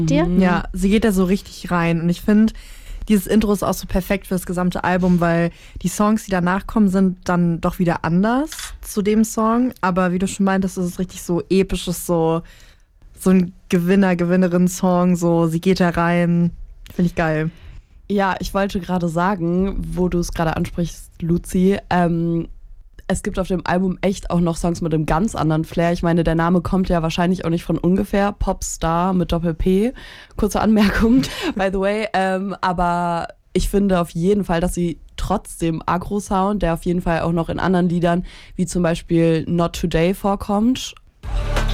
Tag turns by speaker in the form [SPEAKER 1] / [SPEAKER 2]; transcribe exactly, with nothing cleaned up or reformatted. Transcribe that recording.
[SPEAKER 1] Dir?
[SPEAKER 2] Ja, sie geht da so richtig rein und ich finde, dieses Intro ist auch so perfekt für das gesamte Album, weil die Songs, die danach kommen, sind dann doch wieder anders zu dem Song, aber wie du schon meintest, ist es richtig so episches, so, so ein Gewinner-Gewinnerin-Song, so sie geht da rein, finde ich geil.
[SPEAKER 3] Ja, ich wollte gerade sagen, wo du es gerade ansprichst, Luzi, ähm, es gibt auf dem Album echt auch noch Songs mit einem ganz anderen Flair. Ich meine, der Name kommt ja wahrscheinlich auch nicht von ungefähr. Popstar mit Doppel-P. Kurze Anmerkung, by the way. Ähm, aber ich finde auf jeden Fall, dass sie trotzdem Agro-Sound, der auf jeden Fall auch noch in anderen Liedern, wie zum Beispiel Not Today vorkommt,